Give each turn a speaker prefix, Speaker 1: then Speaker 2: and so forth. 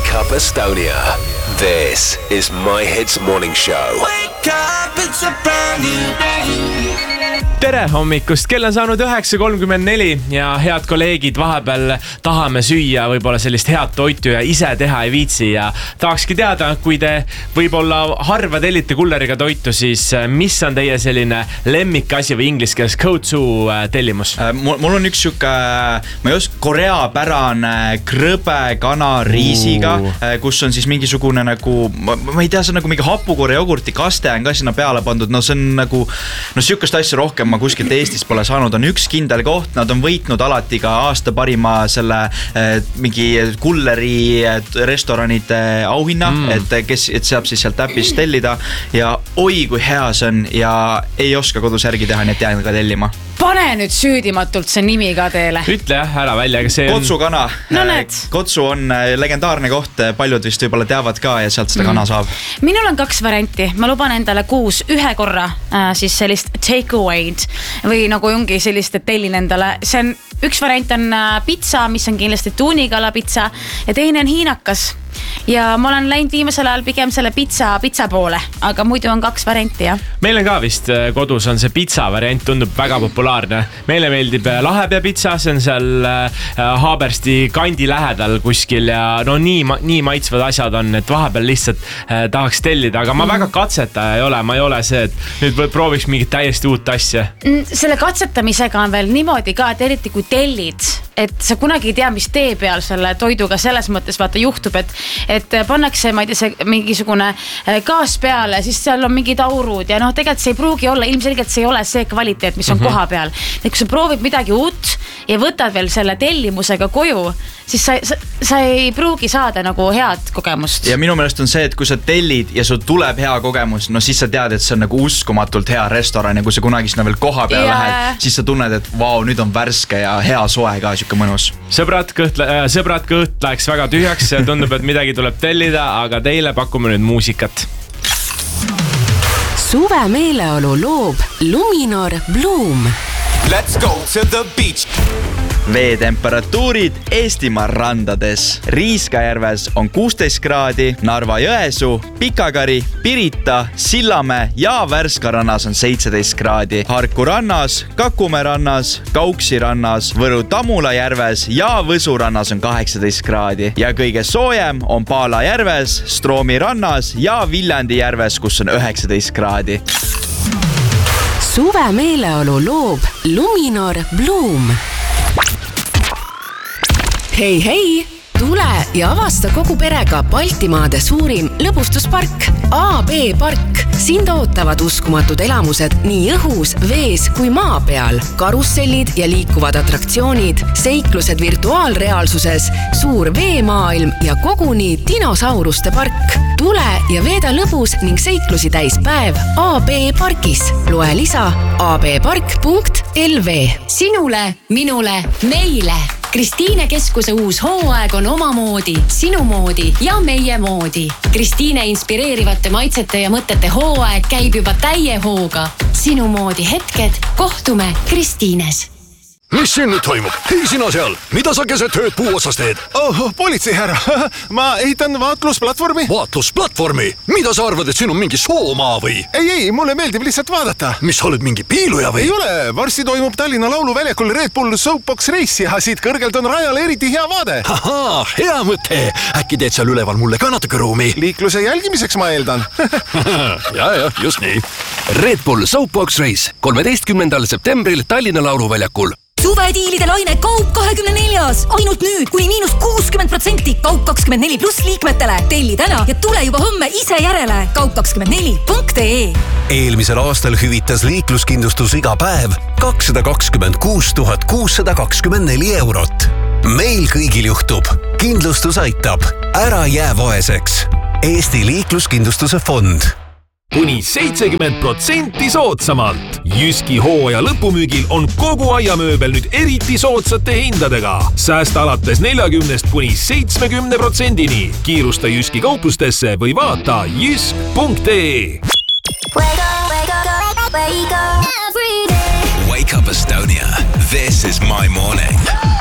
Speaker 1: Wake Up Estonia. This is My Hits Morning Show.
Speaker 2: Wake up, it's a brand new day.
Speaker 3: Tere hommikust, kell on saanud 9:34 ja head kolleegid, vahepeal tahame süüa võib-olla sellist head toitu ja ise teha ei viitsi ja tahakski teada, kui te võib-olla harva tellite kulleriga toitu, siis mis on teie selline lemmikasi või inglise keeles go-to tellimus?
Speaker 4: Mul on üks siuke, ma ei oska, koreapärane krõbe kana riisiga, kus on siis mingisugune nagu, ma ei tea, see on nagu mingi hapukoore jogurti kaste on ka sinna peale pandud, no see on nagu, no siukest asja rohkem ma kuskilt Eestis pole saanud, on üks kindel koht, nad on võitnud alati ka aasta parima selle mingi kulleri restoranide auhinna, et saab siis sealt äpist tellida ja oi kui hea see on ja ei oska kodus järgi teha, nii et jään ka tellima.
Speaker 5: Pane nüüd süüdimatult see nimi ka teele.
Speaker 3: Ütle jah, ära välja, aga see on...
Speaker 4: Kotsu kana.
Speaker 5: No need.
Speaker 4: Kotsu on legendaarne koht, paljud vist võib-olla teavad ka ja sealt seda kana saab.
Speaker 5: Minul on 2 varianti. Ma luban endale 6 ühe korra siis sellist takeaway'd või nagu ongi sellist, et tellin endale. See on, üks variant on pizza, mis on kindlasti tuunikala pizza ja teine on hiinakas. Ja ma olen läinud viimasel ajal pigem selle pizza poole, aga muidu on 2 varianti, jah. Meil
Speaker 3: on ka vist kodus on see pizza variant, tundub väga populaarne. Meile meeldib lahepea pizza, see on seal Haabersti kandi lähedal kuskil ja no nii maitsvad asjad on, et vahepeal lihtsalt tahaks tellida, aga ma väga katsetaja ei ole, ma ei ole see, et nüüd prooviks mingit täiesti uut asja.
Speaker 5: Selle katsetamisega on veel niimoodi ka, et eriti kui tellid, et sa kunagi ei tea, mis tee peal selle toiduga selles mõttes vaata juhtub, et pannakse, ma ei tea, see mingisugune gaas peale, siis seal on mingid aurud ja noh, tegelikult see ei pruugi olla, ilmselgelt see ei ole see kvaliteet, mis on koha peal. Et kui sa proovid midagi uut ja võtad veel selle tellimusega koju, siis sa ei pruugi saada nagu head kogemust.
Speaker 4: Ja minu meelest on see, et kui sa tellid ja sul tuleb hea kogemus, no siis sa tead, et see on nagu uskumatult hea restoran ja kui sa kunagi sinna veel koha peal lähed, siis sa tunned, et vau, nüüd on värske ja hea soe ka, siuke mõnus.
Speaker 3: Sõbrad kõht läks väga tühjaks ja tundub, et midagi tuleb tellida, aga teile pakume nüüd muusikat.
Speaker 6: Suve meeleolu loob Luminor Bloom.
Speaker 2: Let's go to the beach.
Speaker 4: Veetemperatuurid Eestimaa randades. Riiskajärves on 16 kraadi, Narva-Jõesuu, Pikakari, Pirita, Sillamäe ja Värska rannas on 17 kraadi. Harku rannas, Kakumäe rannas, Kauksi rannas, Võru-Tamula järves ja Võsu rannas on 18 kraadi. Ja kõige soojem on Paala järves, Stroomi rannas ja Viljandi järves, kus on 19 kraadi.
Speaker 6: Suve meeleolu loob Luminor Bloom. Hei, tule ja avasta kogu perega Baltimaade suurim lõbustuspark AB Park. Sind ootavad uskumatud elamused nii õhus, vees kui maa peal. Karussellid ja liikuvad atraktsioonid, seiklused virtuaalreaalsuses, suur veemaailm ja koguni dinosauruste park. Tule ja veeda lõbus ning seiklusi täis päev AB Parkis. Loe lisa abpark.lv.
Speaker 7: Sinule, minule, meile. Kristiine keskuse uus hooaeg on omamoodi, sinu moodi ja meie moodi. Kristiine inspireerivate maitsete ja mõtete hooaeg käib juba täie hooga. Sinu moodi hetked, kohtume Kristiines.
Speaker 8: Mis siin nüüd toimub? Hei sina seal, mida sa keset tööd puu otsas teed?
Speaker 9: Politsei härra, ma ehitan vaatlusplatvormi.
Speaker 8: Vaatlusplatvormi? Mida sa arvad, et siin on mingi soomaa või?
Speaker 9: Ei, mulle meeldib lihtsalt vaadata.
Speaker 8: Mis sa oled mingi piiluja või?
Speaker 9: Ei ole, varsti toimub Tallinna lauluväljakul Red Bull Soapbox Race ja siit kõrgelt on rajale eriti hea vaade.
Speaker 8: Ahaa, hea mõte. Äkki teed seal üleval mulle ka natuke ruumi?
Speaker 9: Liikluse jälgimiseks ma eeldan.
Speaker 8: ja, just nii. Red Bull Soapbox Race 13. septembril Tallinna lauluväljakul.
Speaker 10: Suvediilide laine Kaup 24. Ainult nüüd kuni -60% Kaup 24 pluss liikmetele. Telli täna ja tule juba homme ise järele. kaup24.ee.
Speaker 11: Eelmisel aastal hüvitas liikluskindlustus iga päev 226 624 eurot. Meil kõigil juhtub. Kindlustus aitab. Ära jää vaeseks. Eesti liikluskindlustuse fond.
Speaker 12: Kuni 70% soodsamalt. Jyski hooaja lõpumüügil on kogu aiamööbel nüüd eriti soodsate hindadega. Säästa alates 40% kuni 70%. Kiirusta Jyski kauplustesse või vaata jysk.ee.
Speaker 1: Wake up Estonia. This is my morning.